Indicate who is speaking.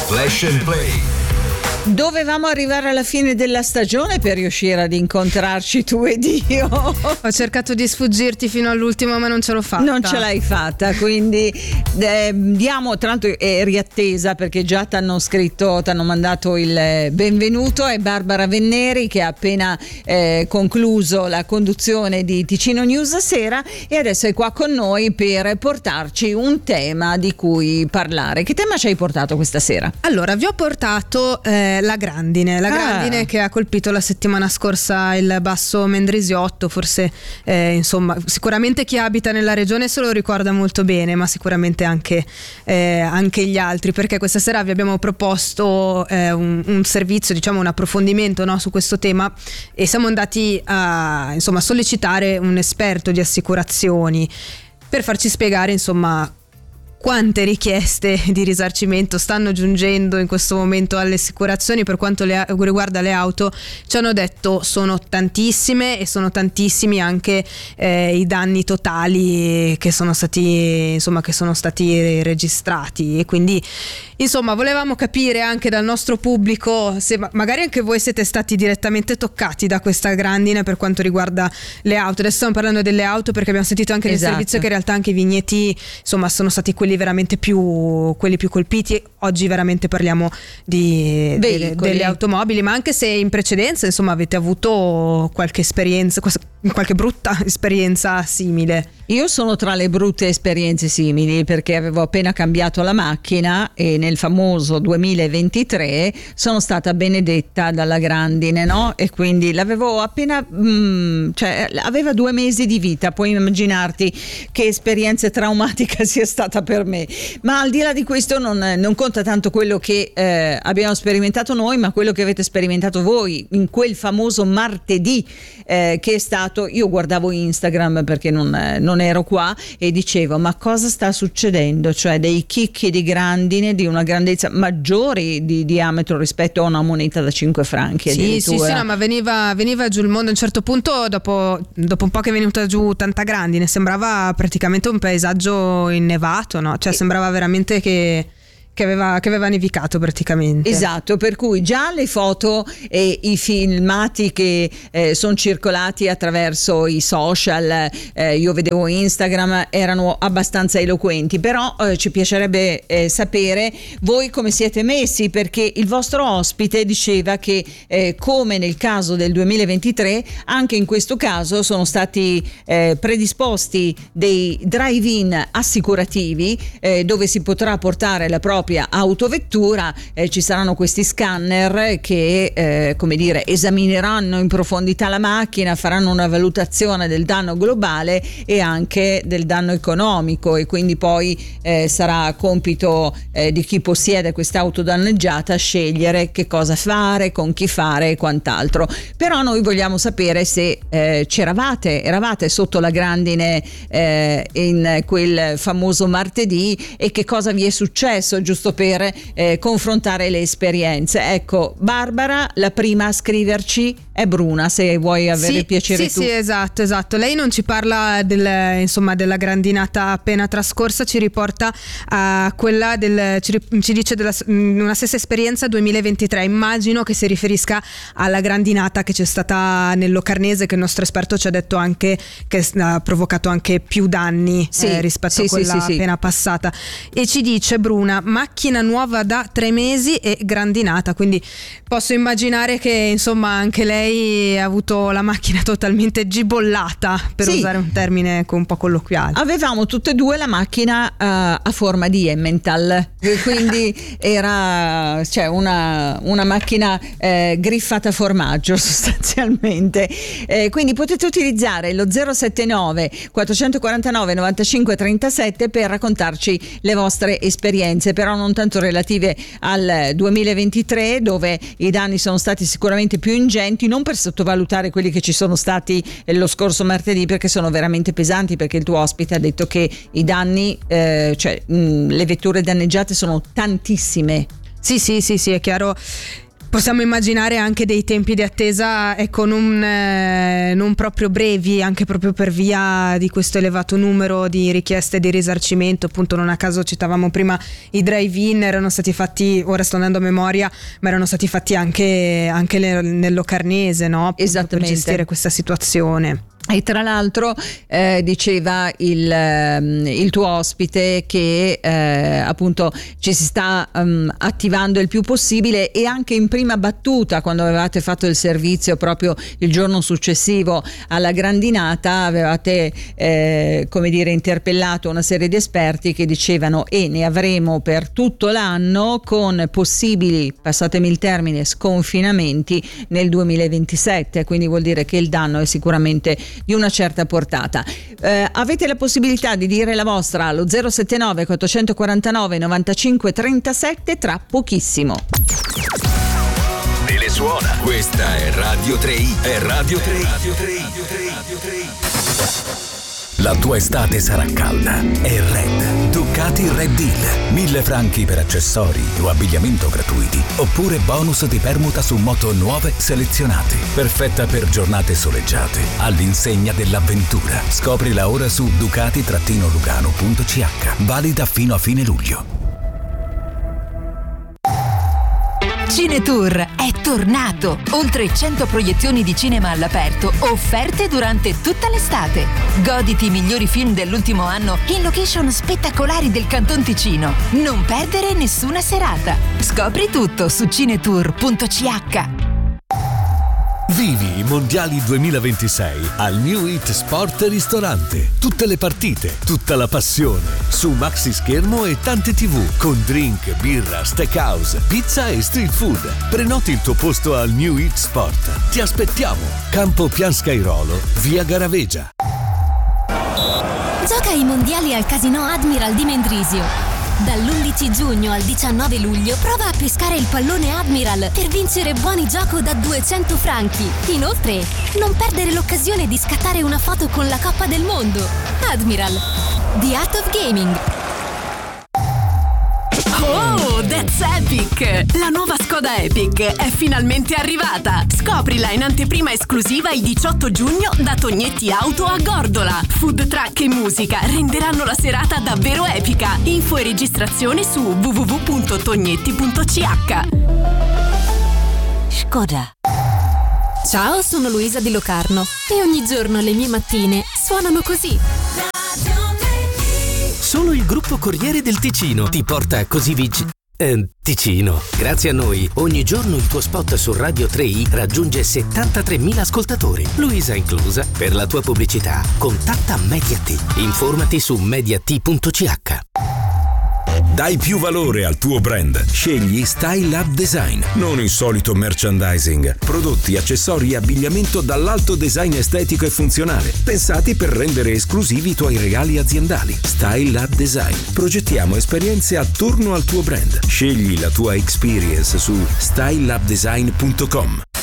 Speaker 1: Flash and Play.
Speaker 2: Dovevamo arrivare alla fine della stagione per riuscire ad incontrarci tu ed io.
Speaker 3: Ho cercato di sfuggirti fino all'ultimo, ma non ce l'ho fatta.
Speaker 2: Non ce l'hai fatta, quindi diamo, tra l'altro è riattesa perché già ti hanno scritto, ti hanno mandato il benvenuto, è Barbara Venneri che ha appena concluso la conduzione di Ticino News Sera e adesso è qua con noi per portarci un tema di cui parlare. Che tema ci hai portato questa sera?
Speaker 3: Allora, vi ho portato la grandine che ha colpito la settimana scorsa il Basso Mendrisiotto, forse insomma sicuramente chi abita nella regione se lo ricorda molto bene, ma sicuramente anche gli altri, perché questa sera vi abbiamo proposto un servizio, diciamo un approfondimento, no, su questo tema, e siamo andati a sollecitare un esperto di assicurazioni per farci spiegare insomma quante richieste di risarcimento stanno giungendo in questo momento alle assicurazioni per quanto riguarda le auto. Ci hanno detto sono tantissime e sono tantissimi anche i danni totali che sono stati registrati, e quindi insomma volevamo capire anche dal nostro pubblico se magari anche voi siete stati direttamente toccati da questa grandine per quanto riguarda le auto. Adesso stiamo parlando delle auto perché abbiamo sentito anche nel servizio che in realtà anche i vigneti insomma sono stati quelli veramente quelli più colpiti. Oggi veramente parliamo delle automobili, ma anche se in precedenza insomma avete avuto qualche esperienza, qualche brutta esperienza simile.
Speaker 2: Io sono tra le brutte esperienze simili perché avevo appena cambiato la macchina e nel famoso 2023 sono stata benedetta dalla grandine, no? E quindi l'avevo appena aveva 2 mesi di vita. Puoi immaginarti che esperienza traumatica sia stata per me, ma al di là di questo non conta tanto quello che abbiamo sperimentato noi, ma quello che avete sperimentato voi in quel famoso martedì che è stato. Io guardavo Instagram perché non ero qua e dicevo ma cosa sta succedendo, cioè dei chicchi di grandine di una grandezza maggiori di diametro rispetto a una moneta da 5 franchi.
Speaker 3: Sì, no, ma veniva giù il mondo. A un certo punto dopo un po' che è venuta giù tanta grandine sembrava praticamente un paesaggio innevato, no? Cioè sembrava veramente che aveva nevicato praticamente.
Speaker 2: Esatto, per cui già le foto e i filmati che sono circolati attraverso i social, io vedevo Instagram, erano abbastanza eloquenti, però ci piacerebbe sapere voi come siete messi, perché il vostro ospite diceva che come nel caso del 2023 anche in questo caso sono stati predisposti dei drive-in assicurativi dove si potrà portare la propria autovettura, ci saranno questi scanner che esamineranno in profondità la macchina, faranno una valutazione del danno globale e anche del danno economico, e quindi poi sarà compito di chi possiede quest'auto danneggiata scegliere che cosa fare, con chi fare e quant'altro. Però noi vogliamo sapere se eravate sotto la grandine in quel famoso martedì e che cosa vi è successo, giusto per confrontare le esperienze. Ecco, Barbara, la prima a scriverci è Bruna, se vuoi avere piacere tu.
Speaker 3: Sì, esatto. Lei non ci parla della grandinata appena trascorsa, ci riporta a quella ci dice una stessa esperienza 2023. Immagino che si riferisca alla grandinata che c'è stata nel Locarnese, che il nostro esperto ci ha detto anche che ha provocato anche più danni rispetto a quella appena passata. E ci dice Bruna: macchina nuova da 3 mesi e grandinata, quindi posso immaginare che insomma anche lei ha avuto la macchina totalmente gibollata, per usare un termine un po' colloquiale.
Speaker 2: Avevamo tutte e due la macchina a forma di Emmental, quindi era una macchina griffata a formaggio sostanzialmente, quindi potete utilizzare lo 079 449 95 37 per raccontarci le vostre esperienze, però non tanto relative al 2023, dove i danni sono stati sicuramente più ingenti, non per sottovalutare quelli che ci sono stati lo scorso martedì, perché sono veramente pesanti, perché il tuo ospite ha detto che i danni, le vetture danneggiate sono tantissime.
Speaker 3: Sì, è chiaro. Possiamo immaginare anche dei tempi di attesa, ecco, non proprio brevi, anche proprio per via di questo elevato numero di richieste di risarcimento. Appunto, non a caso citavamo prima i drive-in, erano stati fatti, ora sto andando a memoria, ma erano stati fatti anche nel Locarnese, no? Appunto,
Speaker 2: esattamente,
Speaker 3: per gestire questa situazione.
Speaker 2: E tra l'altro diceva il tuo ospite che appunto ci si sta attivando il più possibile, e anche in prima battuta, quando avevate fatto il servizio proprio il giorno successivo alla grandinata, avevate come dire interpellato una serie di esperti che dicevano e ne avremo per tutto l'anno, con possibili, passatemi il termine, sconfinamenti nel 2027, quindi vuol dire che il danno è sicuramente di una certa portata. Avete la possibilità di dire la vostra allo 079 449 95 37 tra pochissimo.
Speaker 1: Telesuona. Questa è Radio 3i. È Radio 3i. Radio 3i. Radio 3i. La tua estate sarà calda e Red. Ducati Red Deal. 1.000 franchi per accessori o abbigliamento gratuiti, oppure bonus di permuta su moto nuove selezionate. Perfetta per giornate soleggiate, all'insegna dell'avventura. Scoprila ora su ducati-lugano.ch. Valida fino a fine luglio.
Speaker 4: Cinetour è tornato! Oltre 100 proiezioni di cinema all'aperto, offerte durante tutta l'estate. Goditi i migliori film dell'ultimo anno in location spettacolari del Canton Ticino. Non perdere nessuna serata. Scopri tutto su cinetour.ch.
Speaker 5: Vivi i Mondiali 2026 al New Hit Sport Ristorante. Tutte le partite, tutta la passione, su maxi schermo e tante TV, con drink, birra, steakhouse, pizza e street food. Prenoti il tuo posto al New Hit Sport. Ti aspettiamo. Campo Pianscairolo, via Garavegia.
Speaker 6: Gioca ai Mondiali al Casino Admiral di Mendrisio. Dall'11 giugno al 19 luglio prova a pescare il pallone Admiral per vincere buoni gioco da 200 franchi. Inoltre, non perdere l'occasione di scattare una foto con la Coppa del Mondo. Admiral, The Art of Gaming.
Speaker 7: Oh, that's epic! La nuova Skoda Epic è finalmente arrivata! Scoprila in anteprima esclusiva il 18 giugno da Tognetti Auto a Gordola. Food truck e musica renderanno la serata davvero epica. Info e registrazione su www.tognetti.ch.
Speaker 6: Skoda. Ciao, sono Luisa Di Locarno e ogni giorno le mie mattine suonano così.
Speaker 8: Solo il gruppo Corriere del Ticino ti porta così Ticino. Grazie a noi, ogni giorno il tuo spot su Radio 3i raggiunge 73.000 ascoltatori, Luisa inclusa. Per la tua pubblicità, contatta MediaT. Informati su mediaT.ch.
Speaker 1: Dai più valore al tuo brand. Scegli Style Up Design. Non il solito merchandising. Prodotti, accessori e abbigliamento dall'alto design estetico e funzionale, pensati per rendere esclusivi i tuoi regali aziendali. Style Up Design. Progettiamo esperienze attorno al tuo brand. Scegli la tua experience su styleupdesign.com.